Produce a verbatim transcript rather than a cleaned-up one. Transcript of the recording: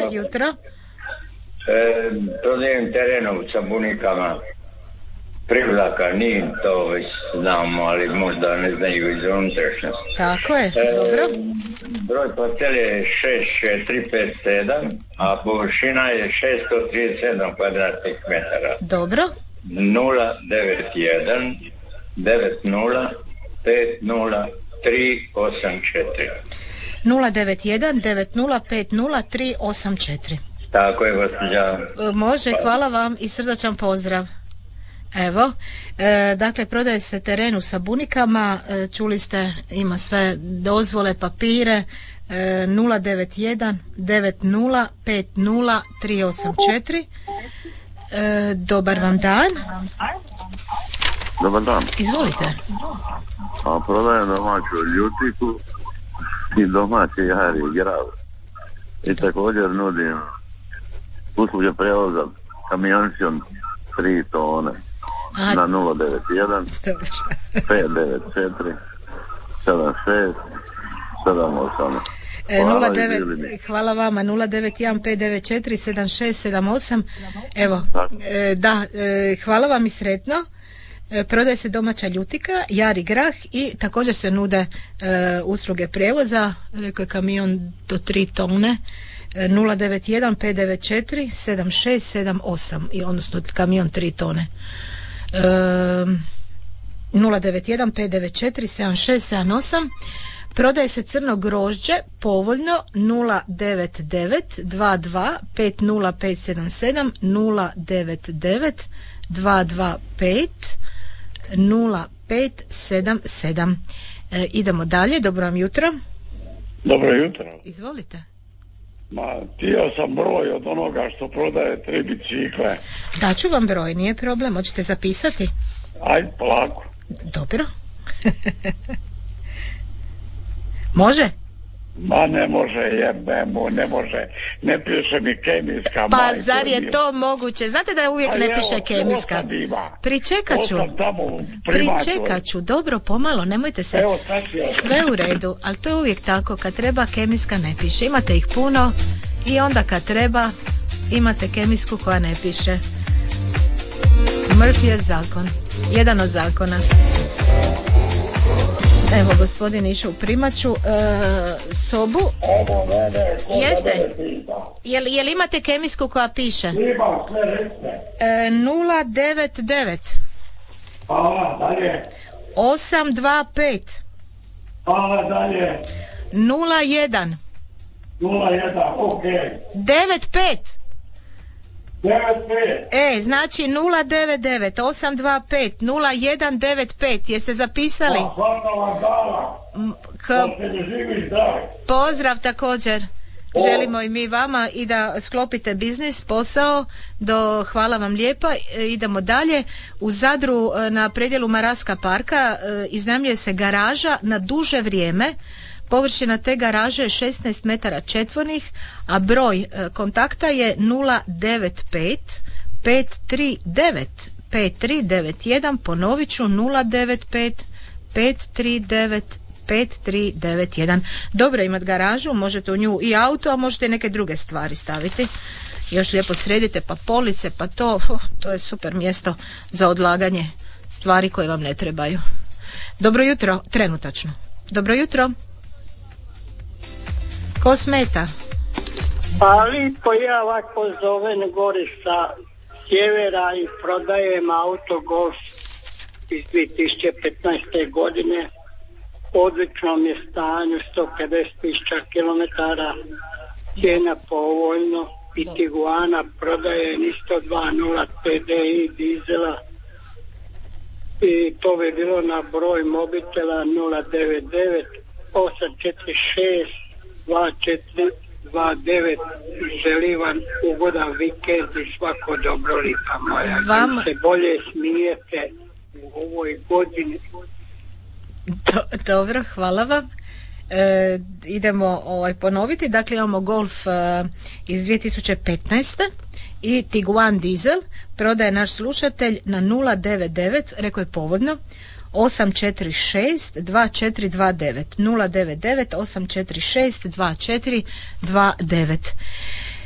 jutro. E, prodajem terenu sa bunikama. Privlaka, nije to već znamo, ali možda ne znaju iz unutrašnjosti. Tako je, dobro. E, broj parcele je šest četiri pet sedam, a površina je šesto trideset sedam kvadratnih metara. Dobro. nula devet jedan devet nula pet nula tri osam četiri. nula devet jedan devet nula pet nula tri osam četiri. Tako je, gospođa. Može, hvala vam i srdačan pozdrav. Evo, e, dakle prodaje se terenu sa bunikama, e, čuli ste, ima sve dozvole, papire, e, nula devet jedan devet nula pet nula tri osam četiri. E, dobar vam dan. Dobar dan. Izvolite. A prodajem domaću ljutiku i domaći jari grav. I također nudim usluge prevoza kamioncijom tri tone. A... na nula devet jedan pet devet četiri sedam šest sedam osam. Hvala, hvala vama. Nula devet jedan pet devet četiri sedam šest sedam osam. Evo, e, da, e, hvala vam i sretno. E, prodaje se domaća ljutika, jari grah i također se nude e, usluge prijevoza, rekao je kamion do tri tone. nula devet jedan pet devet četiri sedam šest sedam osam, odnosno kamion tri tone. Um, nula devet jedan pet devet četiri sedam šest sedam osam. Prodaje se crno grožđe povoljno nula devet devet dva dva pet nula pet sedam sedam nula devet devet dva dva pet nula pet sedam sedam. E, idemo dalje. Dobro vam jutro. Dobro jutro. Izvolite. Ma, htio sam broj od onoga što prodaje tri bicikle. Daću vam broj, nije problem, hoćete zapisati? Ajde, polako. Dobro. Može? Ma ne može, jebemo, ne može. Ne piše mi kemijska. Pa majko, zar je nije. To moguće? Znate da uvijek ne piše kemijska. Pričekat ću. Pričekat ću. Dobro, pomalo, nemojte se. Evo, sve u redu, ali to je uvijek tako. Kad treba kemijska ne piše. Imate ih puno i onda kad treba imate kemijsku koja ne piše. Murphyjev zakon. Jedan od zakona. Evo, gospodin išao u primaću e, sobu. Jeste? Jel, jel imate kemijsku koja piše? E, nula devet devet osam dva pet nula jedan devet pet. E, znači nula devet devet osam dva pet nula jedan devet pet. Jeste zapisali? K... Pozdrav također. Želimo i mi vama i da sklopite biznis, posao. Do, hvala vam lijepa. E, idemo dalje. U Zadru na predjelu Maraska parka e, iznajmljuje se garaža na duže vrijeme. Površina te garaže je šesnaest metara četvornih, a broj e, kontakta je nula devet pet pet tri devet pet tri devet jedan. Ponovit ću nula devet pet pet tri devet pet tri devet jedan. Dobro imat garažu, možete u nju i auto, a možete i neke druge stvari staviti. Još lijepo sredite, pa police, pa to, uh, to je super mjesto za odlaganje stvari koje vam ne trebaju. Dobro jutro, trenutačno. Dobro jutro. Ko smeta? Pa lipo ja ovako zovem gore sa sjevera i prodajem auto Golf iz dvije tisuće petnaeste. godine. U odličnom je stanju, sto pedeset tisuća kilometara, cijena povoljno i Tiguana prodaje isto dva nula T D I dizela i to bi bilo na broj mobitela nula devet devet osam četiri šest dva četiri dva devet. Želim vam ugodan vikend i svako dobro, lipa moja. Vam se bolje smijete u ovoj godini. Do, dobro, hvala vam. E, idemo ovaj, ponoviti. Dakle, imamo Golf e, iz dvije tisuće petnaeste. i Tiguan dizel. Prodaje naš slušatelj na nula devet devet, rekao je povodno, osam četiri šest dva četiri dva devet. nula devet devet osam četiri šest dva četiri dva devet.